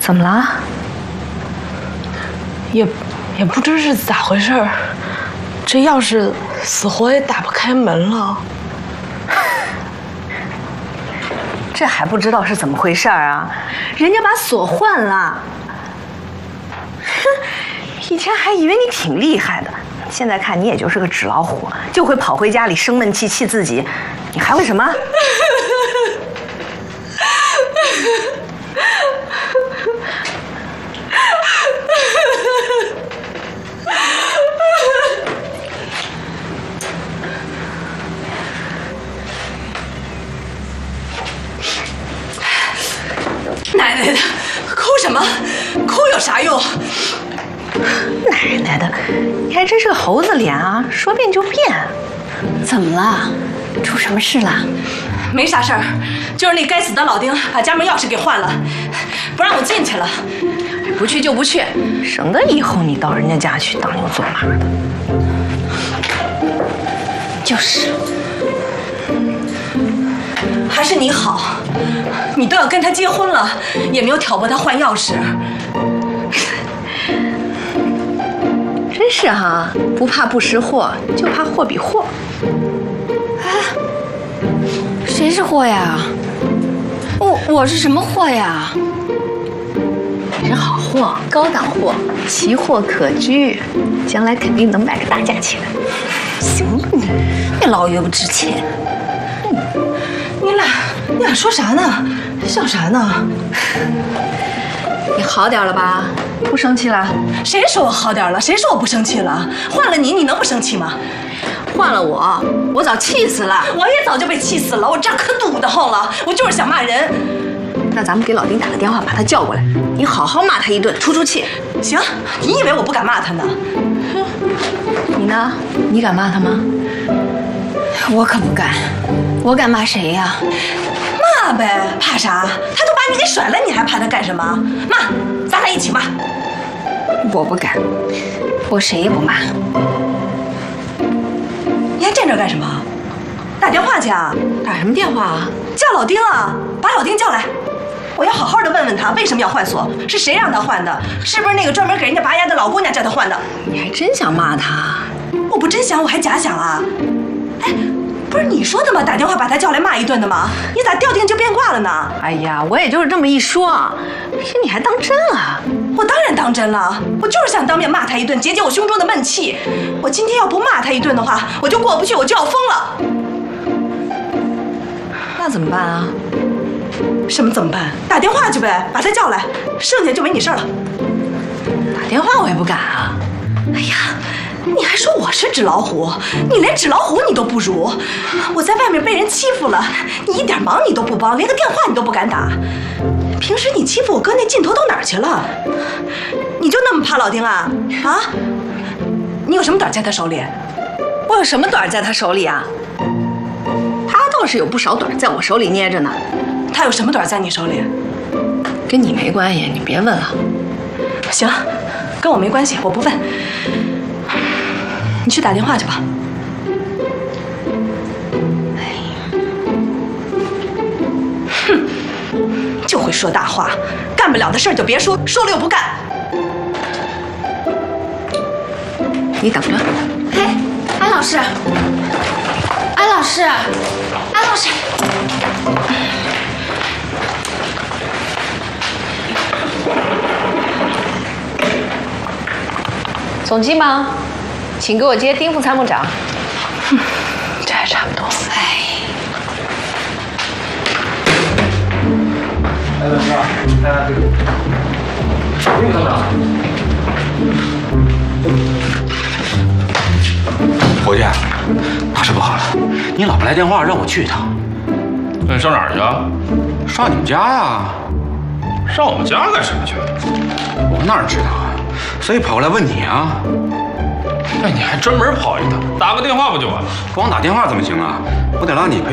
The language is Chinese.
怎么了？ 也不知是咋回事儿，这钥匙死活也打不开门了。 这还不知道是怎么回事啊？人家把锁换了。哼，以前还以为你挺厉害的，现在看你也就是个纸老虎，就会跑回家里生闷气气自己，你还会什么？ 奶奶的，哭什么？哭有啥用？ 奶奶的，你还真是个猴子脸啊，说变就变。 怎么了？出什么事了？ 没啥事儿，就是那该死的老丁把家门钥匙给换了，不让我进去了。不去就不去， 省得以后你到人家家去当牛做马的。 就是， 还是你好，你都要跟他结婚了，也没有挑拨他换钥匙。 真是哈，不怕不识货，就怕货比货。 谁是货呀？我是什么货呀？ 你是好货，高档货，奇货可居，将来肯定能卖个大价钱。行了你， 别老岳不值钱。 你俩说啥呢？笑啥呢？ 你好点了吧？不生气了？ 谁说我好点了？谁说我不生气了？换了你能不生气吗？ 换了我早气死了。 我也早就被气死了，我这可堵得慌了。我就是想骂人。 那咱们给老丁打个电话，把他叫过来，你好好骂他一顿，出气。 行，你以为我不敢骂他呢？ 你呢？你敢骂他吗？ 我可不敢，我敢骂谁呀？ 骂呗，怕啥？他都把你给甩了，你还怕他干什么？骂，咱俩一起骂。 我不敢，我谁也不骂。 你还站这干什么？打电话去啊？ 打什么电话啊？ 叫老丁啊！把老丁叫来，我要好好的问问他为什么要换锁，是谁让他换的？是不是那个专门给人家拔牙的老姑娘叫他换的？ 你还真想骂他？ 我不真想，我还假想啊！哎，不是你说的吗？打电话把他叫来骂一顿的吗？你咋调定就变卦了呢？ 哎呀，我也就是这么一说，可你还当真啊？ 我当然当真了，我就是想当面骂他一顿，解解我胸中的闷气。我今天要不骂他一顿的话，我就过不去，我就要疯了。 那怎么办啊？ 什么怎么办？打电话去呗，把他叫来，剩下就没你事儿了。 打电话我也不敢啊。 哎呀，你还说我是纸老虎？你连纸老虎你都不如。我在外面被人欺负了，你一点忙你都不帮，连个电话你都不敢打。平时你欺负我哥那劲头都哪儿去了？你就那么怕老丁啊？啊？你有什么短在他手里？ 我有什么短在他手里啊？他倒是有不少短在我手里捏着呢。 他有什么短在你手里？ 跟你没关系，你别问了。 行，跟我没关系，我不问。你去打电话去吧。哼，就会说大话，干不了的事儿就别说，说了又不干。 你等着。 嘿，安老师，安老师，安老师。 总机吗？请给我接丁副参谋长。 这还差不多。 哎， 来，同志，来这个，丁参谋长。 伙计，大事不好了！你老婆来电话让我去一趟。 那你上哪儿去啊？ 上你们家呀？ 上我们家干什么去？ 我哪知道啊？所以跑过来问你啊。 那你还专门跑一趟，打个电话不就完了？ 光打电话怎么行啊？我得让你陪